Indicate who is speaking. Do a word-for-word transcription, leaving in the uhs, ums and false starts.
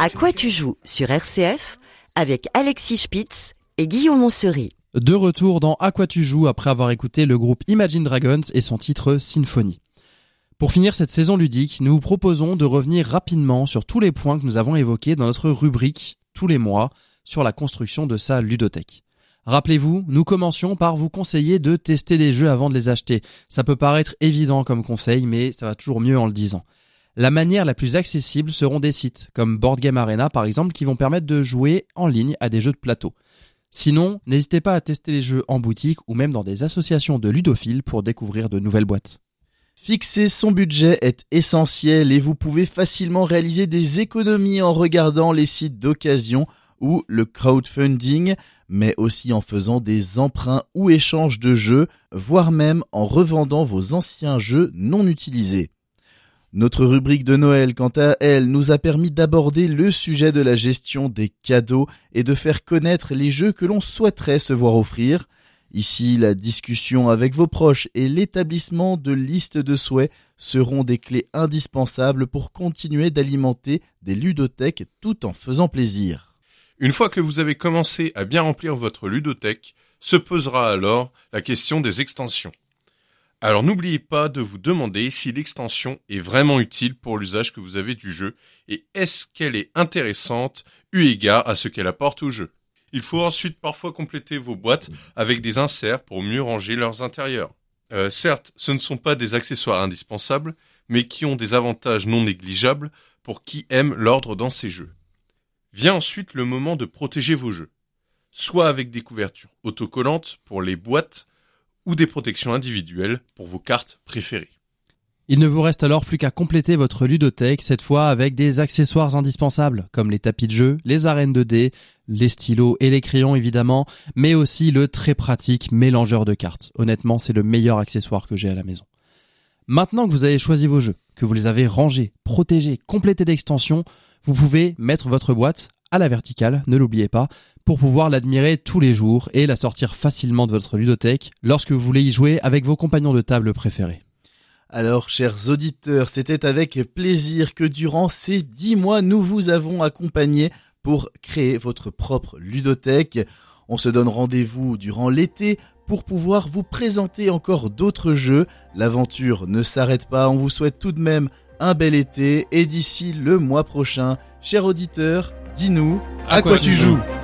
Speaker 1: À quoi tu joues sur R C F avec Alexis Spitz et Guillaume Moncerie.
Speaker 2: De retour dans À quoi tu joues après avoir écouté le groupe Imagine Dragons et son titre Symphonie. Pour finir cette saison ludique, nous vous proposons de revenir rapidement sur tous les points que nous avons évoqués dans notre rubrique tous les mois sur la construction de sa ludothèque. Rappelez-vous, nous commencions par vous conseiller de tester des jeux avant de les acheter. Ça peut paraître évident comme conseil, mais ça va toujours mieux en le disant. La manière la plus accessible seront des sites, comme Board Game Arena par exemple, qui vont permettre de jouer en ligne à des jeux de plateau. Sinon, n'hésitez pas à tester les jeux en boutique ou même dans des associations de ludophiles pour découvrir de nouvelles boîtes.
Speaker 3: Fixer son budget est essentiel et vous pouvez facilement réaliser des économies en regardant les sites d'occasion ou le crowdfunding, mais aussi en faisant des emprunts ou échanges de jeux, voire même en revendant vos anciens jeux non utilisés. Notre rubrique de Noël, quant à elle, nous a permis d'aborder le sujet de la gestion des cadeaux et de faire connaître les jeux que l'on souhaiterait se voir offrir. Ici, la discussion avec vos proches et l'établissement de listes de souhaits seront des clés indispensables pour continuer d'alimenter des ludothèques tout en faisant plaisir.
Speaker 4: Une fois que vous avez commencé à bien remplir votre ludothèque, se posera alors la question des extensions. Alors n'oubliez pas de vous demander si l'extension est vraiment utile pour l'usage que vous avez du jeu et est-ce qu'elle est intéressante eu égard à ce qu'elle apporte au jeu. Il faut ensuite parfois compléter vos boîtes avec des inserts pour mieux ranger leurs intérieurs. Euh, certes, ce ne sont pas des accessoires indispensables, mais qui ont des avantages non négligeables pour qui aime l'ordre dans ces jeux. Vient ensuite le moment de protéger vos jeux, soit avec des couvertures autocollantes pour les boîtes ou des protections individuelles pour vos cartes préférées.
Speaker 2: Il ne vous reste alors plus qu'à compléter votre ludothèque, cette fois avec des accessoires indispensables, comme les tapis de jeu, les arènes de dés, les stylos et les crayons évidemment, mais aussi le très pratique mélangeur de cartes. Honnêtement, c'est le meilleur accessoire que j'ai à la maison. Maintenant que vous avez choisi vos jeux, que vous les avez rangés, protégés, complétés d'extensions, vous pouvez mettre votre boîte à la verticale, ne l'oubliez pas, pour pouvoir l'admirer tous les jours et la sortir facilement de votre ludothèque lorsque vous voulez y jouer avec vos compagnons de table préférés.
Speaker 3: Alors, chers auditeurs, c'était avec plaisir que durant ces dix mois, nous vous avons accompagnés pour créer votre propre ludothèque. On se donne rendez-vous durant l'été pour pouvoir vous présenter encore d'autres jeux. L'aventure ne s'arrête pas, on vous souhaite tout de même un bel été et d'ici le mois prochain, chers auditeurs, dis-nous, à, à quoi, quoi tu joues, joues